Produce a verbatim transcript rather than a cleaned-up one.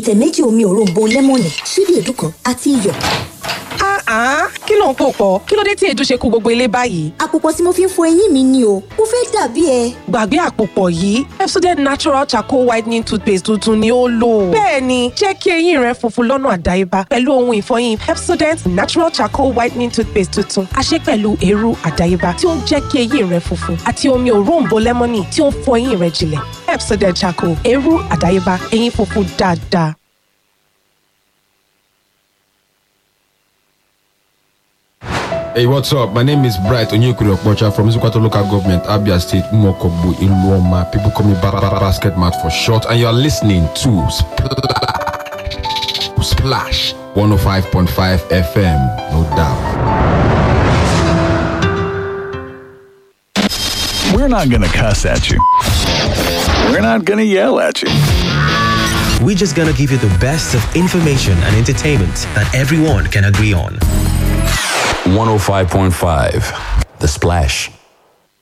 ìtẹ̀ méjì omi òróǹbó lẹ́mọ̀nì ṣíbí èédú kan àti iyọ̀. Ah, kí ló ń pò pọ̀? Kí ló dé tí èédú ṣe kó gbogbo ilé báyìí? Àpòpọ̀ tí mo fi ń fọ eyín mi ni o, mo fẹ́ dàbí ẹ. Gbàgbé àpòpọ̀ yìí, Pepsodent Natural Charcoal Whitening Toothpaste tuntun ni ó lò. Bẹ́ẹ̀ni, jẹ́ kí eyín rẹ funfun lọ́nà àdáyébá pẹ̀lú ohun ìfọyín Pepsodent Natural Charcoal Whitening Toothpaste tuntun. A ṣe pẹ̀lú eérú àdáyébá tí ó ń jẹ́ kí eyín rẹ funfun àti omi òróǹbó lẹ́mọ́nì tí ó ń fọ eyín rẹ jinlẹ̀. Pepsodent Charcoal, eérú àdáyébá, eyín funfun dáadáa. Hey, what's up? My name is Bright Onyekuri Okpocha from Izukwato Local Government, Abia State, Umokobu, Iluoma. People call me ba- ba- Basket Mouth for short. And you're listening to Splash, Splash one oh five point five F M, no doubt. We're not gonna cuss at you. We're not gonna yell at you. We're just gonna give you the best of information and entertainment that everyone can agree on. one oh five point five The Splash.